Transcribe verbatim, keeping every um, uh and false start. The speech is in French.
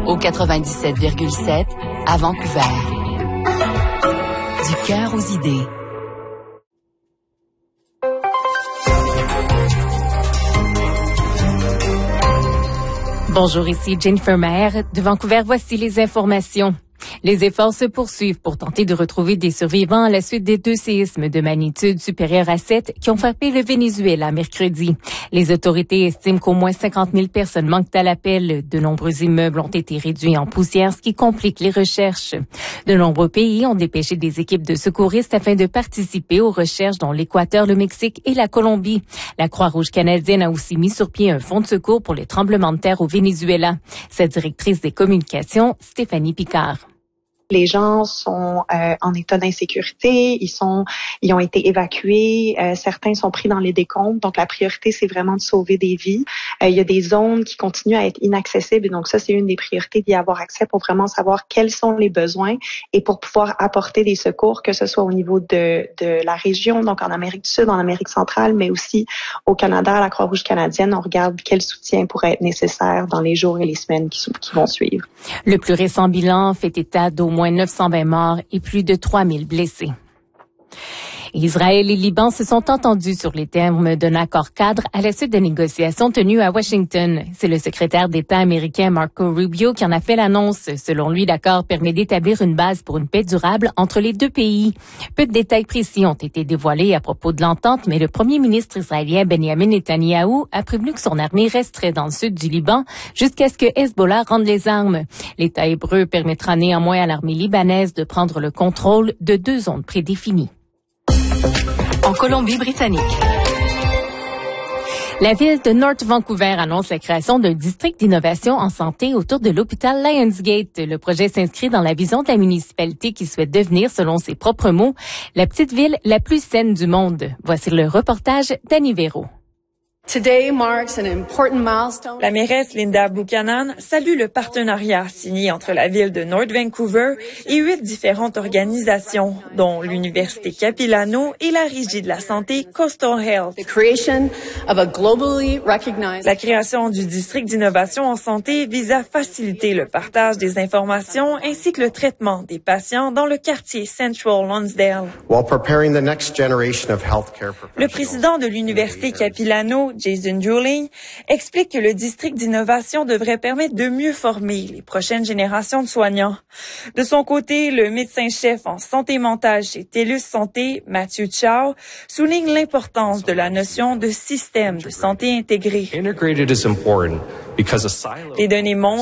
au quatre-vingt-dix-sept virgule sept à Vancouver. Du cœur aux idées. Bonjour, ici Jennifer Maher. De Vancouver, voici les informations. Les efforts se poursuivent pour tenter de retrouver des survivants à la suite des deux séismes de magnitude supérieure à sept qui ont frappé le Venezuela mercredi. Les autorités estiment qu'au moins cinquante mille personnes manquent à l'appel. De nombreux immeubles ont été réduits en poussière, ce qui complique les recherches. De nombreux pays ont dépêché des équipes de secouristes afin de participer aux recherches dans l'Équateur, le Mexique et la Colombie. La Croix-Rouge canadienne a aussi mis sur pied un fonds de secours pour les tremblements de terre au Venezuela. Sa directrice des communications, Stéphanie Picard. Les gens sont euh, en état d'insécurité, ils sont, ils ont été évacués, euh, certains sont pris dans les décombres. Donc la priorité, c'est vraiment de sauver des vies. Euh, il y a des zones qui continuent à être inaccessibles, et donc ça, c'est une des priorités d'y avoir accès pour vraiment savoir quels sont les besoins et pour pouvoir apporter des secours, que ce soit au niveau de, de la région, donc en Amérique du Sud, en Amérique centrale, mais aussi au Canada, à la Croix-Rouge canadienne. On regarde quel soutien pourrait être nécessaire dans les jours et les semaines qui, qui vont suivre. Le plus récent bilan fait état d'au moins neuf cent vingt morts et plus de trois mille blessés. Israël et Liban se sont entendus sur les termes d'un accord cadre à la suite de négociations tenues à Washington. C'est le secrétaire d'État américain Marco Rubio qui en a fait l'annonce. Selon lui, l'accord permet d'établir une base pour une paix durable entre les deux pays. Peu de détails précis ont été dévoilés à propos de l'entente, mais le premier ministre israélien Benjamin Netanyahou a prévenu que son armée resterait dans le sud du Liban jusqu'à ce que Hezbollah rende les armes. L'État hébreu permettra néanmoins à l'armée libanaise de prendre le contrôle de deux zones prédéfinies. En Colombie-Britannique. La ville de North Vancouver annonce la création d'un district d'innovation en santé autour de l'hôpital Lionsgate. Le projet s'inscrit dans la vision de la municipalité qui souhaite devenir, selon ses propres mots, la petite ville la plus saine du monde. Voici le reportage d'Annie Véro. La mairesse Linda Buchanan salue le partenariat signé entre la ville de North Vancouver et huit différentes organisations, dont l'Université Capilano et la Régie de la santé Coastal Health. La création du district d'innovation en santé vise à faciliter le partage des informations ainsi que le traitement des patients dans le quartier Central Lonsdale. Le président de l'Université Capilano, Jason Juling, explique que le district d'innovation devrait permettre de mieux former les prochaines générations de soignants. De son côté, le médecin-chef en santé mentale chez TELUS Santé, Matthew Chow, souligne l'importance de la notion de système de santé intégré. Les données montrent